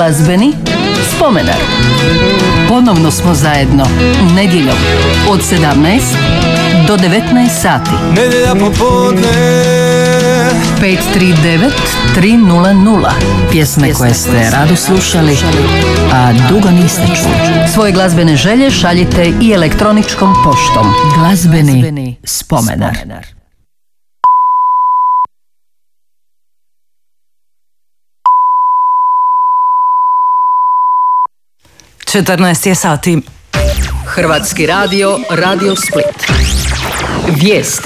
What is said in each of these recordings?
Glazbeni spomenar. Ponovno smo zajedno nedjeljom od 17 do 19 sati. Nedjelja popodne 539-300. Pjesme koje ste rado slušali, a dugo niste čuli. Svoje glazbene želje šaljite i elektroničkom poštom. Glazbeni spomenar. 14 je sati. Hrvatski radio, Radio Split. Vijesti.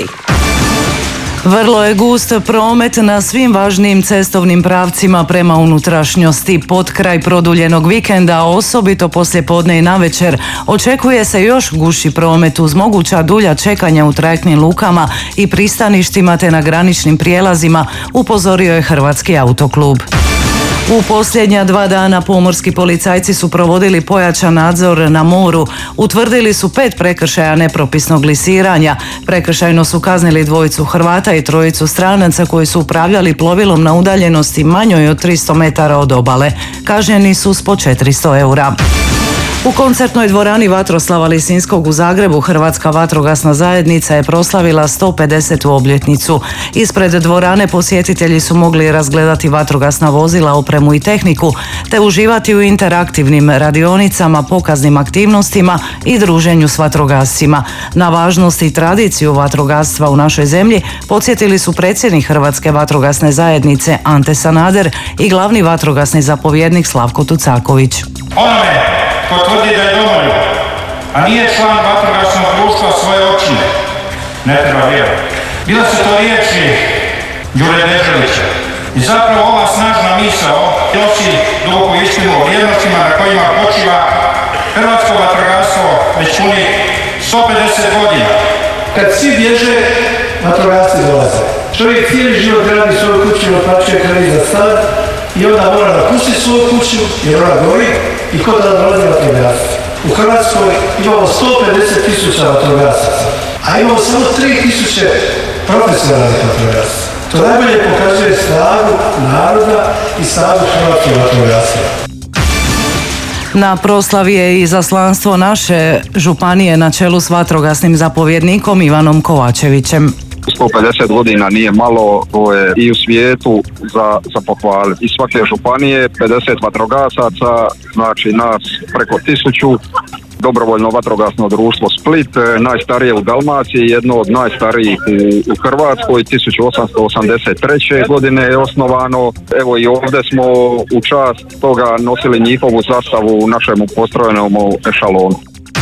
Vrlo je gust promet na svim važnijim cestovnim pravcima prema unutrašnjosti. Pod kraj produljenog vikenda, osobito poslijepodne i navečer, očekuje se još gušći promet uz moguća dulja čekanja u trajektnim lukama i pristaništima te na graničnim prijelazima, upozorio je Hrvatski autoklub. U posljednja 2 dana pomorski policajci su provodili pojačan nadzor na moru. Utvrdili su 5 prekršaja nepropisnog lisiranja. Prekršajno su kaznili 2 Hrvata i 3 stranaca koji su upravljali plovilom na udaljenosti manjoj od 300 metara od obale. Kažnjeni su s po 400 eura. U koncertnoj dvorani Vatroslava Lisinskog u Zagrebu Hrvatska vatrogasna zajednica je proslavila 150. obljetnicu. Ispred dvorane posjetitelji su mogli razgledati vatrogasna vozila, opremu i tehniku, te uživati u interaktivnim radionicama, pokaznim aktivnostima i druženju s vatrogascima. Na važnost i tradiciju vatrogastva u našoj zemlji podsjetili su predsjednik Hrvatske vatrogasne zajednice Ante Sanader i glavni vatrogasni zapovjednik Slavko Tucaković. Ko tvrdi da je domoljub, a nije član vatrogasnog društva svoje općine, ne treba vjerovati. Bila su to riječi Đure Deželića. I zapravo ova snažna misao nosi duboku istinu o vrijednostima na kojima počiva hrvatsko vatrogastvo već puni 150 godina. Kad svi bježe, vatrogasci dolaze. Čovjek cijeli život radi svoju kuću, otplaćuje kredit za stan i onda mora napustiti svoju kuću jer ona gori. I kod da dolazi vatrogasci. U Hrvatskoj imamo 150.000 vatrogasaca, a imamo samo 3.000 profesionalnih vatrogasaca. To najbolje pokazuje snagu naroda i snagu hrvatskih vatrogasaca. Na proslavi je i izaslanstvo naše županije na čelu s vatrogasnim zapovjednikom Ivanom Kovačevićem. 150 godina nije malo, to je i u svijetu za pohvaliti. Iz svake županije 50 vatrogasaca, znači nas preko 1000, dobrovoljno vatrogasno društvo Split, najstarije u Dalmaciji, jedno od najstarijih u Hrvatskoj, 1883. godine je osnovano. Evo i ovdje smo u čast toga nosili njihovu zastavu u našemu postrojenom ešalonu.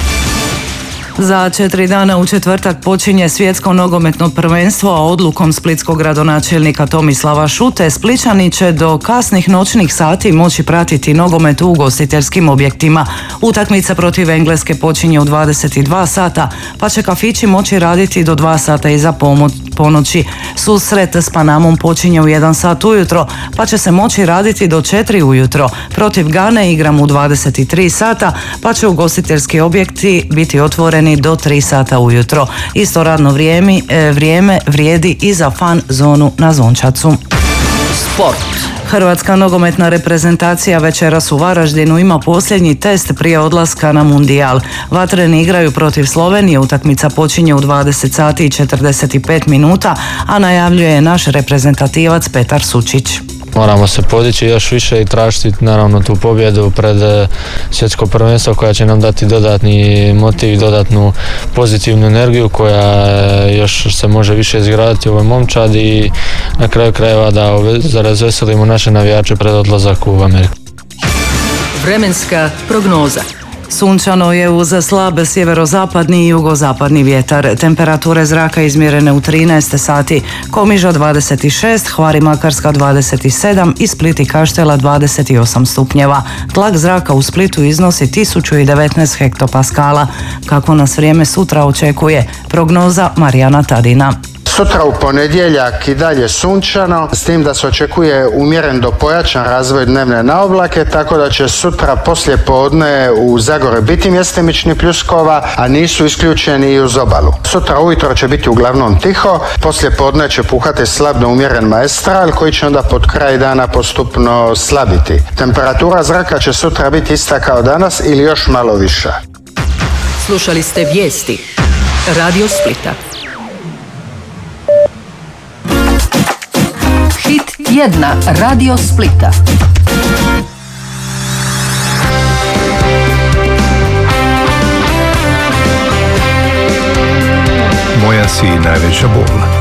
Za 4 dana u četvrtak počinje svjetsko nogometno prvenstvo, a odlukom splitskog gradonačelnika Tomislava Šute Splićani će do kasnih noćnih sati moći pratiti nogomet u ugostiteljskim objektima. Utakmica protiv Engleske počinje u 22 sata, pa će kafići moći raditi do 2 sata iza ponoći. Susret s Panamom počinje u 1 sat ujutro, pa će se moći raditi do 4 ujutro. Protiv Gane igram u 23 sata, pa će ugostiteljski objekti biti otvoreni do 3 sata ujutro. Isto radno vrijeme vrijedi i za fan zonu na Zončacu. Sport. Hrvatska nogometna reprezentacija večeras u Varaždinu ima posljednji test prije odlaska na Mundijal. Vatreni igraju protiv Slovenije, utakmica počinje u 20 sati i 45 minuta, a najavljuje je naš reprezentativac Petar Sučić. Moramo se podići još više i tražiti naravno tu pobjedu pred svjetsko prvenstvo koja će nam dati dodatni motiv i dodatnu pozitivnu energiju koja još se može više izgraditi u ovoj momčadi i na kraju krajeva da razveselimo naše navijače pred odlazak u Ameriku. Vremenska prognoza. Sunčano je uz slab sjeverozapadni i jugozapadni vjetar. Temperature zraka izmjerene u 13 sati. Komiža 26, Hvar i Makarska 27 i Split i Kaštela 28 stupnjeva. Tlak zraka u Splitu iznosi 1019 hektopaskala. Kako nas vrijeme sutra očekuje? Prognoza Marijana Tadina. Sutra u ponedjeljak i dalje sunčano, s tim da se očekuje umjeren do pojačan razvoj dnevne naoblake, tako da će sutra poslije podne u Zagore biti mjestimični pljuskova, a nisu isključeni i uz obalu. Sutra ujutro će biti uglavnom tiho, poslije podne će puhati slab do umjeren maestral koji će onda pod kraj dana postupno slabiti. Temperatura zraka će sutra biti ista kao danas ili još malo viša. Slušali ste vijesti Radio Splita. Hit tjedna Radio Splita. Moja si najveća bol.